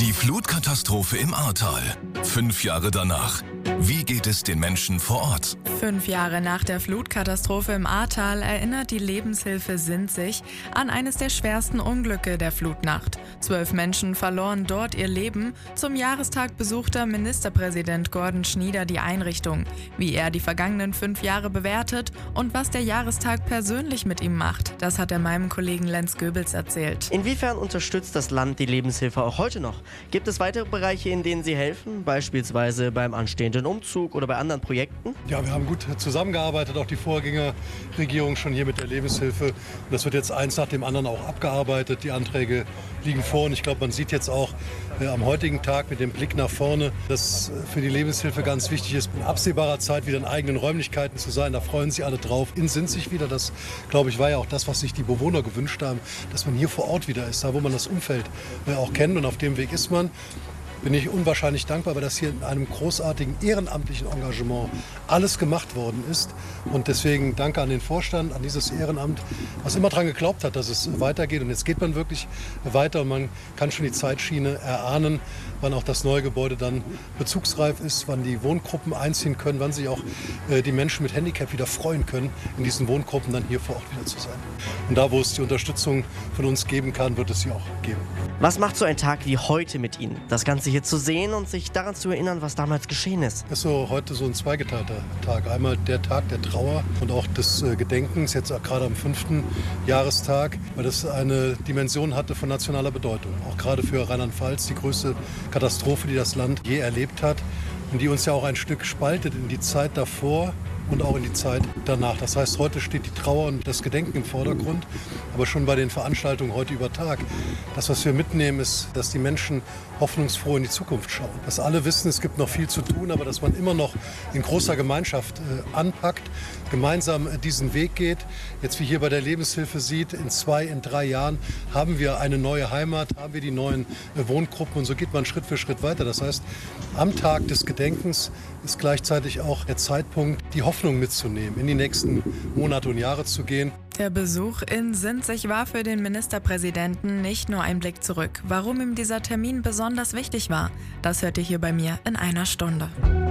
Die Flutkatastrophe im Ahrtal. 5 Jahre danach. Wie geht es den Menschen vor Ort? 5 Jahre nach der Flutkatastrophe im Ahrtal erinnert die Lebenshilfe Sinzig an eines der schwersten Unglücke der Flutnacht. 12 Menschen verloren dort ihr Leben. Zum Jahrestag besuchte Ministerpräsident Gordon Schnieder die Einrichtung. Wie er die vergangenen 5 Jahre bewertet und was der Jahrestag persönlich mit ihm macht, das hat er meinem Kollegen Lenz Goebels erzählt. Inwiefern unterstützt das Land die Lebenshilfe auch heute noch? Gibt es weitere Bereiche, in denen Sie helfen, beispielsweise beim anstehenden Umzug oder bei anderen Projekten? Ja, wir haben gut zusammengearbeitet, auch die Vorgängerregierung schon hier mit der Lebenshilfe. Und das wird jetzt eins nach dem anderen auch abgearbeitet. Die Anträge liegen vor und ich glaube, man sieht jetzt auch am heutigen Tag mit dem Blick nach vorne, dass für die Lebenshilfe ganz wichtig ist, in absehbarer Zeit wieder in eigenen Räumlichkeiten zu sein. Da freuen sich alle drauf. In Sinzig wieder, das, glaube ich, war ja auch das, was sich die Bewohner gewünscht haben, dass man hier vor Ort wieder ist, da wo man das Umfeld auch kennt und auf dem Weg ist man. Bin ich unwahrscheinlich dankbar, weil das hier in einem großartigen ehrenamtlichen Engagement alles gemacht worden ist. Und deswegen danke an den Vorstand, an dieses Ehrenamt, was immer daran geglaubt hat, dass es weitergeht. Und jetzt geht man wirklich weiter und man kann schon die Zeitschiene erahnen, wann auch das neue Gebäude dann bezugsreif ist, wann die Wohngruppen einziehen können, wann sich auch die Menschen mit Handicap wieder freuen können, in diesen Wohngruppen dann hier vor Ort wieder zu sein. Und da, wo es die Unterstützung von uns geben kann, wird es sie auch geben. Was macht so ein Tag wie heute mit Ihnen? Das Ganze hier zu sehen und sich daran zu erinnern, was damals geschehen ist. Das ist so heute so ein zweigeteilter Tag. Einmal der Tag der Trauer und auch des Gedenkens, jetzt auch gerade am 5. Jahrestag, weil das eine Dimension hatte von nationaler Bedeutung. Auch gerade für Rheinland-Pfalz die größte Katastrophe, die das Land je erlebt hat und die uns ja auch ein Stück spaltet in die Zeit davor und auch in die Zeit danach. Das heißt, heute steht die Trauer und das Gedenken im Vordergrund, aber schon bei den Veranstaltungen heute über Tag. Das, was wir mitnehmen, ist, dass die Menschen hoffnungsfroh in die Zukunft schauen. Dass alle wissen, es gibt noch viel zu tun, aber dass man immer noch in großer Gemeinschaft anpackt, gemeinsam diesen Weg geht. Jetzt wie hier bei der Lebenshilfe sieht, in 2, in 3 Jahren haben wir eine neue Heimat, haben wir die neuen Wohngruppen und so geht man Schritt für Schritt weiter. Das heißt, am Tag des Gedenkens ist gleichzeitig auch der Zeitpunkt, die Hoffnung mitzunehmen, in die nächsten Monate und Jahre zu gehen. Der Besuch in Sinzig war für den Ministerpräsidenten nicht nur ein Blick zurück. Warum ihm dieser Termin besonders wichtig war, das hört ihr hier bei mir in einer Stunde.